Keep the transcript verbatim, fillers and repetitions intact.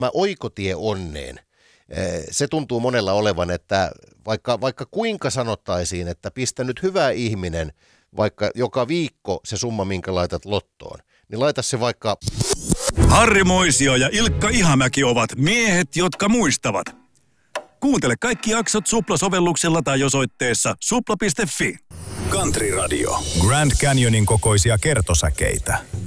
Mä oikotie onneen. Se tuntuu monella olevan, että vaikka, vaikka kuinka sanottaisiin, että pistä nyt hyvä ihminen, vaikka joka viikko se summa, minkä laitat lottoon, niin laita se vaikka... Harri Moisio ja Ilkka Ihamäki ovat miehet, jotka muistavat. Kuuntele kaikki jaksot Supla-sovelluksella tai osoitteessa supla piste fi. Country Radio. Grand Canyonin kokoisia kertosäkeitä.